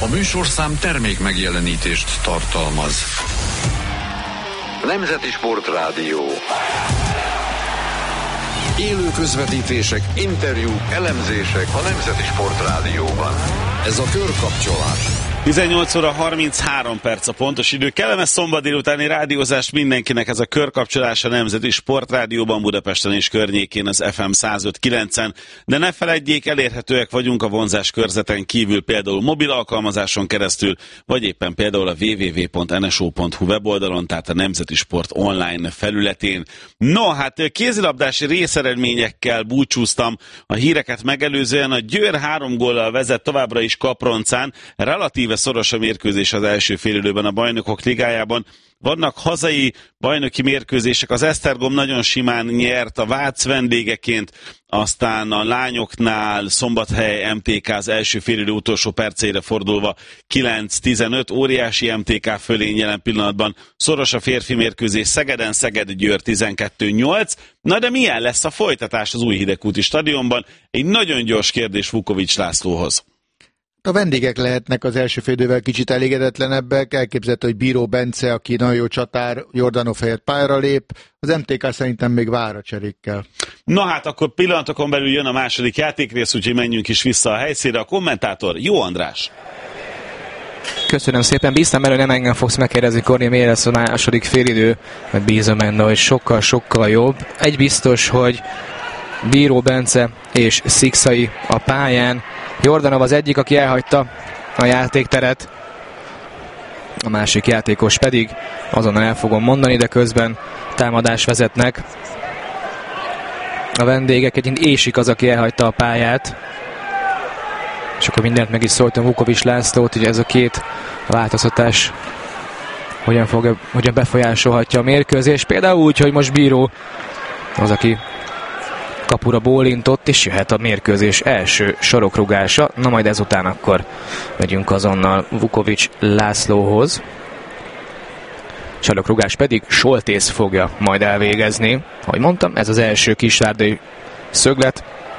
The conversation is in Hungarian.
A műsorszám termék megjelenítést tartalmaz. Nemzeti Sportrádió. Élő közvetítések, interjúk, elemzések a Nemzeti Sportrádióban. Ez a Körkapcsolás. 18 óra 33 perc a pontos idő. Kellemes szombat délutáni rádiózás mindenkinek, ez a Körkapcsolás a Nemzeti Sportrádióban, Budapesten és környékén az FM 105.9-en. De ne feledjék, elérhetőek vagyunk a vonzás körzeten kívül, például mobil alkalmazáson keresztül, vagy éppen például a www.nso.hu weboldalon, tehát a Nemzeti Sport online felületén. No, hát kézilabdási részeredményekkel búcsúztam a híreket megelőzően. A Győr 3 góllal vezet továbbra is Kaproncán, relatíve szoros a mérkőzés az első félidőben a Bajnokok Ligájában. Vannak hazai bajnoki mérkőzések, az Esztergom nagyon simán nyert a Vác vendégeként, aztán a lányoknál Szombathely MTK az első félidő utolsó perceire fordulva 9-15, óriási MTK fölén jelen pillanatban, szoros a férfi mérkőzés Szegeden, Szeged-Győr 12-8. Na de milyen lesz a folytatás az Újhidegkúti stadionban? Egy nagyon gyors kérdés Vukovics Lászlóhoz. A vendégek lehetnek az első félidővel kicsit elégedetlenebbek, elképzelhető, hogy Bíró Bence, aki nagyon jó csatár, Jordanov helyett pályára lép, az MTK szerintem még vár a cserékkel. Na hát akkor pillanatokon belül jön a második játékrész, úgyhogy menjünk is vissza a helyszínre. A kommentátor Jó András. Köszönöm szépen, bíztam elő, nem engem fogsz megkérdezni, Kornél, miért lesz a második félidő, mert bízom benne, hogy sokkal jobb. Egy biztos, hogy Bíró Bence és Szikszai a pályán. Jordanov az egyik, aki elhagyta a játékteret, a másik játékos pedig, azonnal el fogom mondani, de közben támadás vezetnek a vendégek. Egyébként Ésik az, aki elhagyta a pályát, és akkor mindent meg is szóltam Vukovics Lászlót, hogy ez a két változtatás hogyan befolyásolhatja a mérkőzést. Például úgy, hogy most Bíró az, aki kapura bólintott, és jöhet a mérkőzés első sarokrugása. Na majd ezután akkor megyünk azonnal Vukovics Lászlóhoz. Sarokrugás pedig Soltész fogja majd elvégezni. Ahogy mondtam, ez az első kisvárdai szöglet.